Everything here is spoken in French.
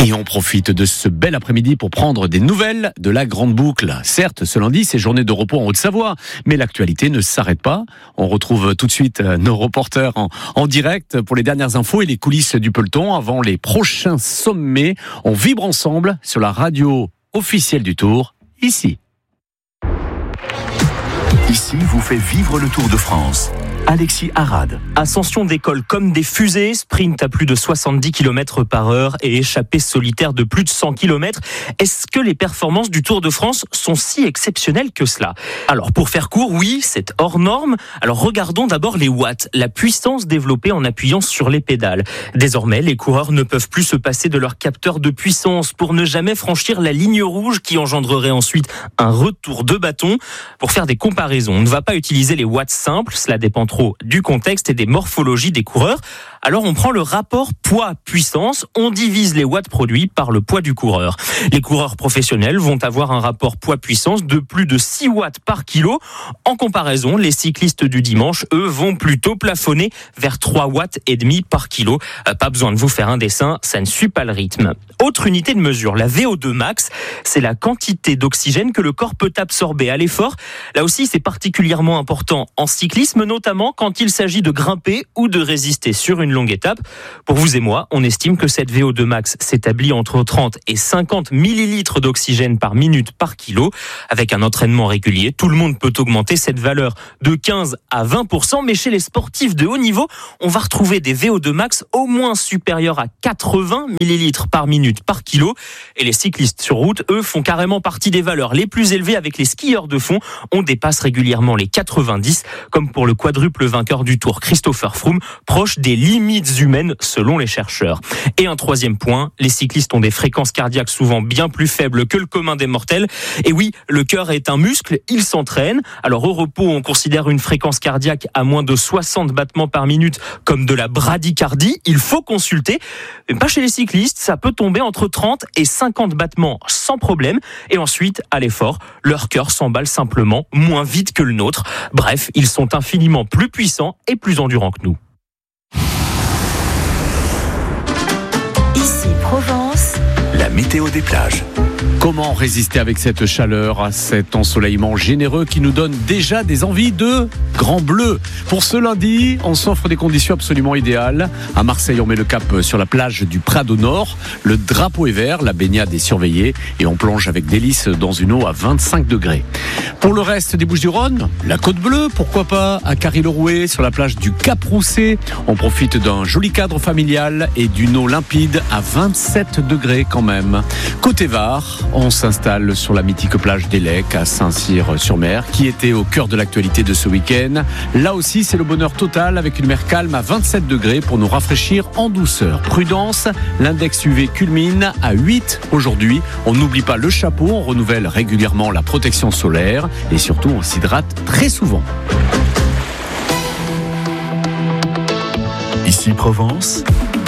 Et on profite de ce bel après-midi pour prendre des nouvelles de la Grande Boucle. Certes, ce lundi, c'est journée de repos en Haute-Savoie, mais l'actualité ne s'arrête pas. On retrouve tout de suite nos reporters en direct pour les dernières infos et les coulisses du peloton avant les prochains sommets. On vibre ensemble sur la radio officielle du Tour, ici. Ici vous fait vivre le Tour de France. Alexis Arad. Ascension des cols comme des fusées, sprint à plus de 70 km/h et échappée solitaire de plus de 100 km. Est-ce que les performances du Tour de France sont si exceptionnelles que cela ? Alors pour faire court, oui, c'est hors norme. Alors regardons d'abord les watts, la puissance développée en appuyant sur les pédales. Désormais, les coureurs ne peuvent plus se passer de leur capteur de puissance pour ne jamais franchir la ligne rouge qui engendrerait ensuite un retour de bâton. Pour faire des comparaisons, on ne va pas utiliser les watts simples, cela dépend trop du contexte et des morphologies des coureurs. Alors on prend le rapport poids-puissance, on divise les watts produits par le poids du coureur. Les coureurs professionnels vont avoir un rapport poids-puissance de plus de 6 watts par kilo. En comparaison, les cyclistes du dimanche, eux, vont plutôt plafonner vers 3 watts et demi par kilo. Pas besoin de vous faire un dessin, ça ne suit pas le rythme. Autre unité de mesure, la VO2 max, c'est la quantité d'oxygène que le corps peut absorber à l'effort. Là aussi, c'est particulièrement important en cyclisme, notamment quand il s'agit de grimper ou de résister sur une longue étape. Pour vous et moi, on estime que cette VO2 max s'établit entre 30 et 50 millilitres d'oxygène par minute par kilo. Avec un entraînement régulier, tout le monde peut augmenter cette valeur de 15 à 20%, mais chez les sportifs de haut niveau, on va retrouver des VO2 max au moins supérieurs à 80 millilitres par minute par kilo. Et les cyclistes sur route, eux, font carrément partie des valeurs les plus élevées avec les skieurs de fond. On dépasse régulièrement les 90, comme pour le quadruple vainqueur du Tour, Christopher Froome, proche des limites humaines selon les chercheurs. Et un troisième point, les cyclistes ont des fréquences cardiaques souvent bien plus faibles que le commun des mortels. Et oui, le cœur est un muscle, il s'entraîne. Alors au repos, on considère une fréquence cardiaque à moins de 60 battements par minute comme de la bradycardie. Il faut consulter. Mais pas chez les cyclistes, ça peut tomber entre 30 et 50 battements sans problème. Et ensuite, à l'effort, leur cœur s'emballe simplement moins vite que le nôtre. Bref, ils sont infiniment plus puissants et plus endurants que nous. Ici Provence, la météo des plages. Comment résister avec cette chaleur, à cet ensoleillement généreux qui nous donne déjà des envies de grand bleu ? Pour ce lundi, on s'offre des conditions absolument idéales. À Marseille, on met le cap sur la plage du Prado Nord. Le drapeau est vert, la baignade est surveillée et on plonge avec délice dans une eau à 25 degrés. Pour le reste des Bouches-du-Rhône, la Côte Bleue, pourquoi pas, à Carry-le-Rouet, sur la plage du Cap-Roussé. On profite d'un joli cadre familial et d'une eau limpide à 27 degrés quand même. Côté Var, on s'installe sur la mythique plage d'Élec à Saint-Cyr-sur-Mer qui était au cœur de l'actualité de ce week-end. Là aussi, c'est le bonheur total avec une mer calme à 27 degrés pour nous rafraîchir en douceur. Prudence, l'index UV culmine à 8 aujourd'hui. On n'oublie pas le chapeau, on renouvelle régulièrement la protection solaire et surtout on s'hydrate très souvent. Ici Provence,